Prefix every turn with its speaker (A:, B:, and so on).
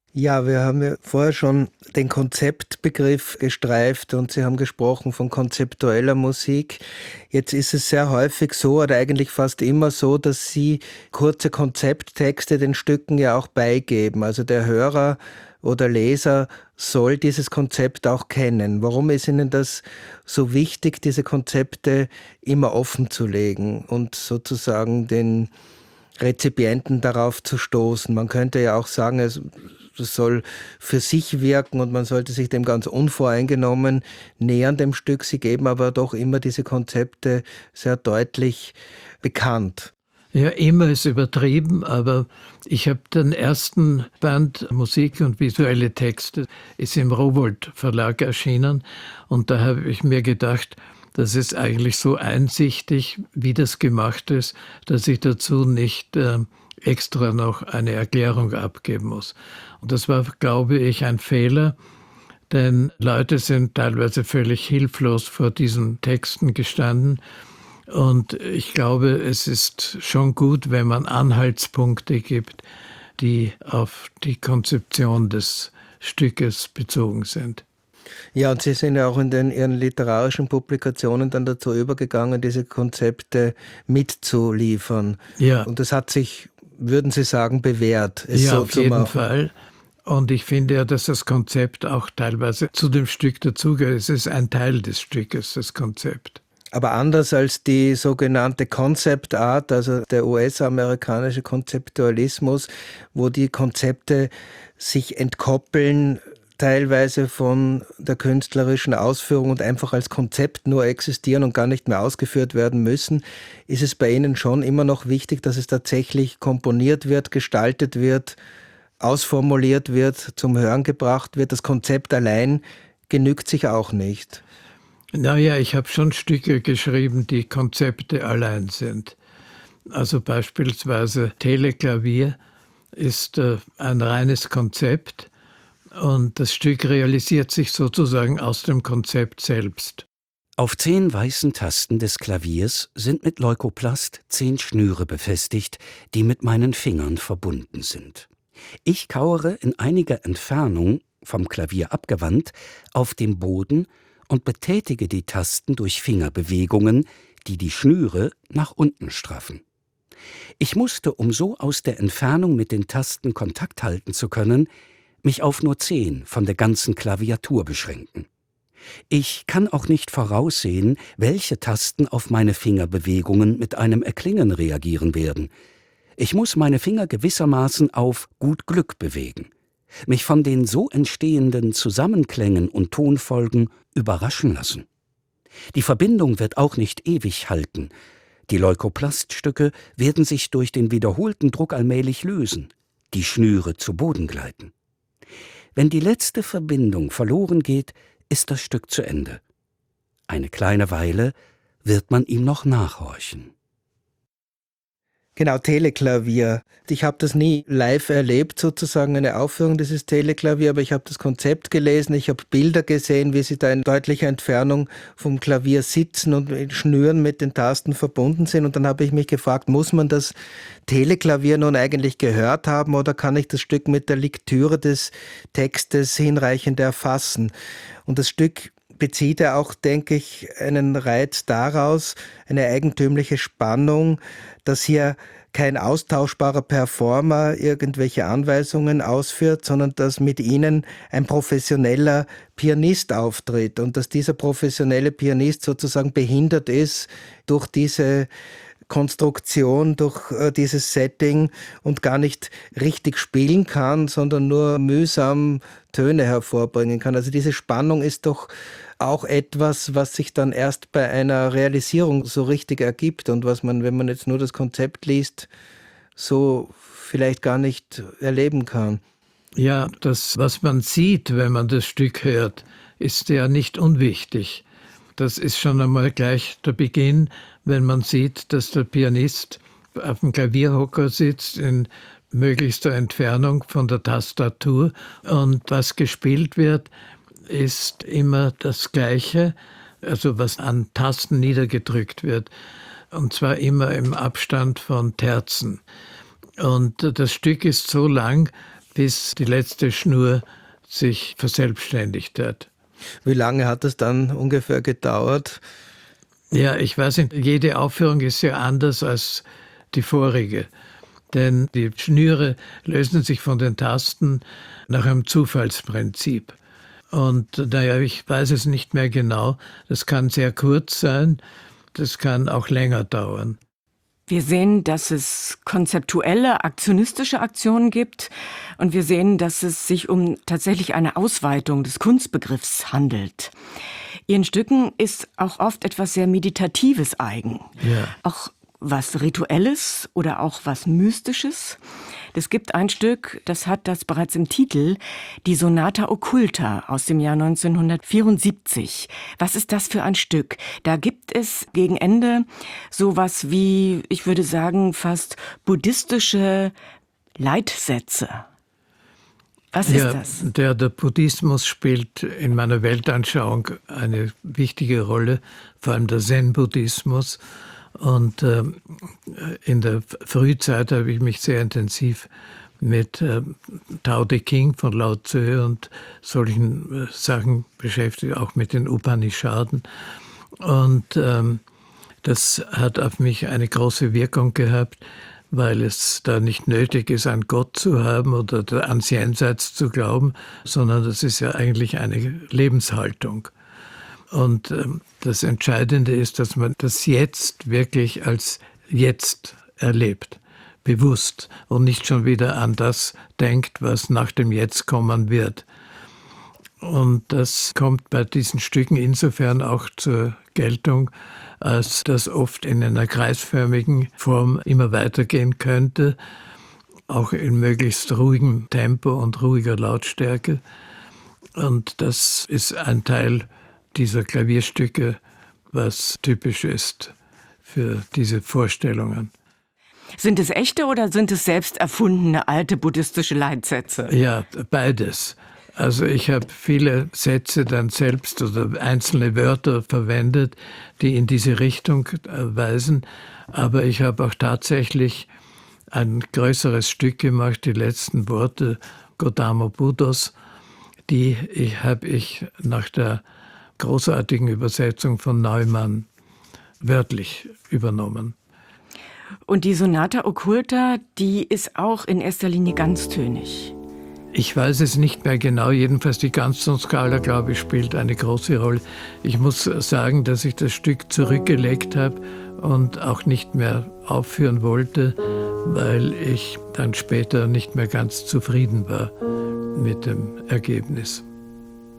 A: Ja, wir haben ja vorher schon den Konzeptbegriff gestreift und Sie haben gesprochen von konzeptueller Musik. Jetzt ist es sehr häufig so oder eigentlich fast immer so, dass Sie kurze Konzepttexte den Stücken ja auch beigeben. Also der Hörer oder Leser soll dieses Konzept auch kennen. Warum ist Ihnen das so wichtig, diese Konzepte immer offen zu legen und sozusagen den Rezipienten darauf zu stoßen? Man könnte ja auch sagen, es soll für sich wirken und man sollte sich dem ganz unvoreingenommen nähern, dem Stück. Sie geben aber doch immer diese Konzepte sehr deutlich bekannt.
B: Ja, immer ist übertrieben, aber ich habe den ersten Band Musik und visuelle Texte, ist im Rowohlt Verlag erschienen und da habe ich mir gedacht, das ist eigentlich so einsichtig, wie das gemacht ist, dass ich dazu nicht extra noch eine Erklärung abgeben muss. Und das war, glaube ich, ein Fehler, denn Leute sind teilweise völlig hilflos vor diesen Texten gestanden. Und ich glaube, es ist schon gut, wenn man Anhaltspunkte gibt, die auf die Konzeption des Stückes bezogen sind.
A: Ja, und Sie sind ja auch in Ihren literarischen Publikationen dann dazu übergegangen, diese Konzepte mitzuliefern.
B: Ja,
A: Und das hat sich, würden Sie sagen, bewährt, es
B: ja,
A: so
B: auf
A: zu
B: jeden
A: machen.
B: Fall. Und ich finde ja, dass das Konzept auch teilweise zu dem Stück dazugehört. Es ist ein Teil des Stückes, das Konzept.
A: Aber anders als die sogenannte Concept Art, also der US-amerikanische Konzeptualismus, wo die Konzepte sich entkoppeln, teilweise von der künstlerischen Ausführung und einfach als Konzept nur existieren und gar nicht mehr ausgeführt werden müssen, ist es bei Ihnen schon immer noch wichtig, dass es tatsächlich komponiert wird, gestaltet wird, ausformuliert wird, zum Hören gebracht wird. Das Konzept allein genügt sich auch nicht.
B: Naja, ich habe schon Stücke geschrieben, die Konzepte allein sind. Also beispielsweise Teleklavier ist ein reines Konzept und das Stück realisiert sich sozusagen aus dem Konzept selbst.
C: Auf 10 weißen Tasten des Klaviers sind mit Leukoplast 10 Schnüre befestigt, die mit meinen Fingern verbunden sind. Ich kauere in einiger Entfernung, vom Klavier abgewandt, auf dem Boden und betätige die Tasten durch Fingerbewegungen, die die Schnüre nach unten straffen. Ich musste, um so aus der Entfernung mit den Tasten Kontakt halten zu können, mich auf nur 10 von der ganzen Klaviatur beschränken. Ich kann auch nicht voraussehen, welche Tasten auf meine Fingerbewegungen mit einem Erklingen reagieren werden. Ich muss meine Finger gewissermaßen auf gut Glück bewegen, mich von den so entstehenden Zusammenklängen und Tonfolgen überraschen lassen. Die Verbindung wird auch nicht ewig halten. Die Leukoplaststücke werden sich durch den wiederholten Druck allmählich lösen, die Schnüre zu Boden gleiten. Wenn die letzte Verbindung verloren geht, ist das Stück zu Ende. Eine kleine Weile wird man ihm noch nachhorchen.
A: Genau, Teleklavier. Ich habe das nie live erlebt, sozusagen eine Aufführung dieses Teleklavier, aber ich habe das Konzept gelesen, ich habe Bilder gesehen, wie sie da in deutlicher Entfernung vom Klavier sitzen und mit Schnüren mit den Tasten verbunden sind. Und dann habe ich mich gefragt, muss man das Teleklavier nun eigentlich gehört haben oder kann ich das Stück mit der Lektüre des Textes hinreichend erfassen? Und das Stück bezieht er auch, denke ich, einen Reiz daraus, eine eigentümliche Spannung, dass hier kein austauschbarer Performer irgendwelche Anweisungen ausführt, sondern dass mit ihnen ein professioneller Pianist auftritt und dass dieser professionelle Pianist sozusagen behindert ist durch diese Konstruktion, durch dieses Setting und gar nicht richtig spielen kann, sondern nur mühsam Töne hervorbringen kann. Also diese Spannung ist doch auch etwas, was sich dann erst bei einer Realisierung so richtig ergibt und was man, wenn man jetzt nur das Konzept liest, so vielleicht gar nicht erleben kann.
B: Ja, das, was man sieht, wenn man das Stück hört, ist ja nicht unwichtig. Das ist schon einmal gleich der Beginn, wenn man sieht, dass der Pianist auf dem Klavierhocker sitzt in möglichster Entfernung von der Tastatur und was gespielt wird, ist immer das Gleiche, also was an Tasten niedergedrückt wird, und zwar immer im Abstand von Terzen. Und das Stück ist so lang, bis die letzte Schnur sich verselbstständigt hat.
A: Wie lange hat es dann ungefähr gedauert?
B: Ja, ich weiß nicht, jede Aufführung ist ja anders als die vorige. Denn die Schnüre lösen sich von den Tasten nach einem Zufallsprinzip. Und ich weiß es nicht mehr genau. Das kann sehr kurz sein, das kann auch länger dauern.
D: Wir sehen, dass es konzeptuelle, aktionistische Aktionen gibt und wir sehen, dass es sich um tatsächlich eine Ausweitung des Kunstbegriffs handelt. Ihren Stücken ist auch oft etwas sehr Meditatives eigen.
B: Ja.
D: Auch was Rituelles oder auch was Mystisches. Es gibt ein Stück, das hat das bereits im Titel, die Sonata Occulta aus dem Jahr 1974. Was ist das für ein Stück? Da gibt es gegen Ende sowas wie, ich würde sagen, fast buddhistische Leitsätze. Was ist das?
B: Der Buddhismus spielt in meiner Weltanschauung eine wichtige Rolle, vor allem der Zen-Buddhismus. Und in der Frühzeit habe ich mich sehr intensiv mit Tao Te Ching von Lao Tzu und solchen Sachen beschäftigt, auch mit den Upanishaden. Und das hat auf mich eine große Wirkung gehabt, weil es da nicht nötig ist, an Gott zu haben oder ans Jenseits zu glauben, sondern das ist ja eigentlich eine Lebenshaltung. Und das Entscheidende ist, dass man das Jetzt wirklich als Jetzt erlebt, bewusst und nicht schon wieder an das denkt, was nach dem Jetzt kommen wird. Und das kommt bei diesen Stücken insofern auch zur Geltung, als das oft in einer kreisförmigen Form immer weitergehen könnte, auch in möglichst ruhigem Tempo und ruhiger Lautstärke. Und das ist ein Teil dieser Klavierstücke, was typisch ist für diese Vorstellungen.
D: Sind es echte oder sind es selbst erfundene alte buddhistische Leitsätze?
B: Ja, beides. Also ich habe viele Sätze dann selbst oder einzelne Wörter verwendet, die in diese Richtung weisen. Aber ich habe auch tatsächlich ein größeres Stück gemacht, die letzten Worte Gautama Buddhas. Die habe ich nach der großartigen Übersetzung von Neumann wörtlich übernommen.
D: Und die Sonata Occulta, die ist auch in erster Linie ganztönig.
B: Ich weiß es nicht mehr genau, jedenfalls die Ganztonskala, glaube ich, spielt eine große Rolle. Ich muss sagen, dass ich das Stück zurückgelegt habe und auch nicht mehr aufführen wollte, weil ich dann später nicht mehr ganz zufrieden war mit dem Ergebnis.